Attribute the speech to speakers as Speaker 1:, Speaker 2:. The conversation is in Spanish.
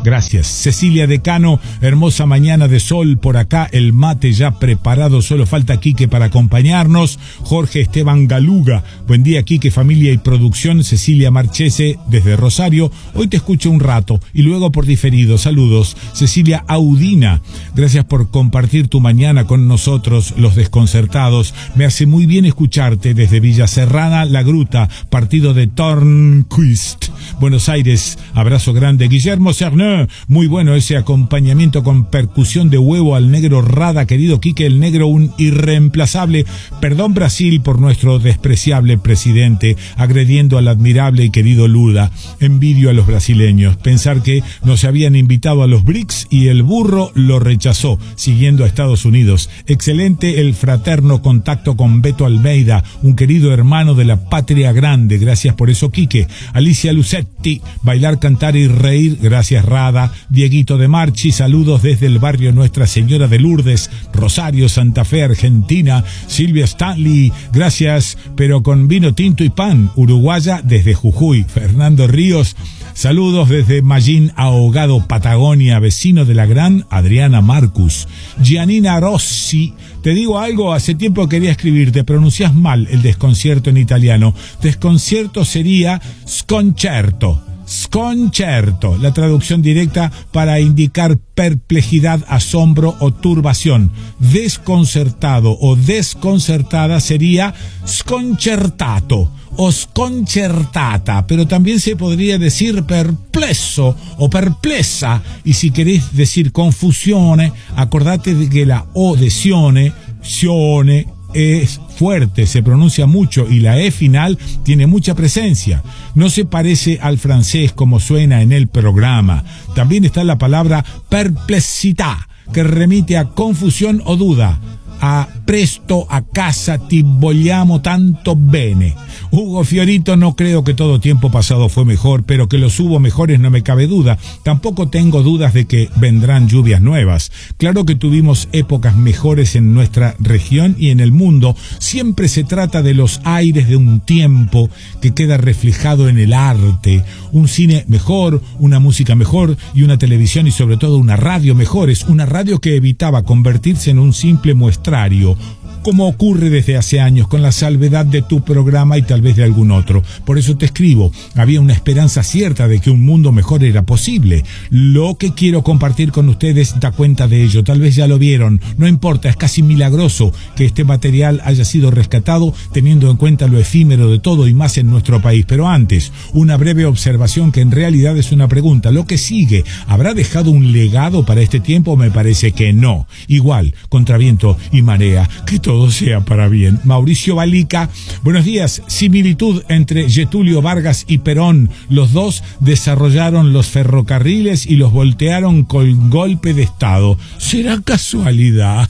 Speaker 1: Gracias. Cecilia Decano, hermosa mañana de sol por acá, el mate ya preparado, solo falta Quique para acompañarnos. Jorge Esteban Galuga, buen día Quique, familia y producción. Cecilia Marchese desde Rosario, hoy te escucho un rato y luego por diferido, saludos. Cecilia Audina, gracias por compartir tu mañana con nosotros, los desconcertados. Me hace muy bien escucharte desde Villa Serrana, La Gruta, partido de Tornquist, Buenos Aires. Abrazo grande. Guillermo Cerner, muy bueno ese acompañamiento con percusión de huevo al negro Rada, querido Quique, el negro un irreemplazable. Perdón Brasil por nuestro despreciable presidente, agrediendo al admirable y querido Lula. Envidio a los brasileños, pensar que nos habían invitado a los BRICS y el burro lo rechazó, siguiendo a Estados Unidos. Excelente el fraterno contacto con Beto Almeida, un querido hermano de la patria grande, gracias por eso Quique. Alicia Lucetti, bailar, cantar y reír, gracias Rada. Dieguito de Marchi, saludos desde el barrio Nuestra Señora de Lourdes, Rosario, Santa Fe, Argentina. Silvia Stanley, gracias, pero con vino tinto y pan, uruguaya desde Jujuy. Fernando Ríos, saludos desde Mallín Ahogado, Patagonia, vecino de la gran Adriana Marcus. Gianina Rossi, te digo algo, hace tiempo quería escribirte, pronuncias mal el desconcierto en italiano. Desconcierto sería sconcerto. Sconcerto, la traducción directa para indicar perplejidad, asombro o turbación. Desconcertado o desconcertada sería sconcertato o sconcertata, pero también se podría decir perpleso o perplesa. Y si queréis decir confusione, acordate de que la O de sione es fuerte, se pronuncia mucho y la E final tiene mucha presencia. No se parece al francés como suena en el programa. También está la palabra perplessità, que remite a confusión o duda. A presto a casa ti vogliamo tanto bene. Hugo Fiorito, no creo que todo tiempo pasado fue mejor, pero que los hubo mejores no me cabe duda. Tampoco tengo dudas de que vendrán lluvias nuevas. Claro que tuvimos épocas mejores en nuestra región y en el mundo. Siempre se trata de los aires de un tiempo que queda reflejado en el arte. Un cine mejor, una música mejor y una televisión y sobre todo una radio mejores. Una radio que evitaba convertirse en un simple muestrario, como ocurre desde hace años con la salvedad de tu programa y tal vez de algún otro. Por eso te escribo, había una esperanza cierta de que un mundo mejor era posible. Lo que quiero compartir con ustedes da cuenta de ello, tal vez ya lo vieron, no importa, es casi milagroso que este material haya sido rescatado teniendo en cuenta lo efímero de todo y más en nuestro país. Pero antes, una breve observación que en realidad es una pregunta. Lo que sigue, ¿habrá dejado un legado para este tiempo? Me parece que no. Igual, contra viento y marea, que todo sea para bien. Mauricio Balica, buenos días. Similitud entre Getulio Vargas y Perón. Los dos desarrollaron los ferrocarriles y los voltearon con golpe de Estado. ¿Será casualidad?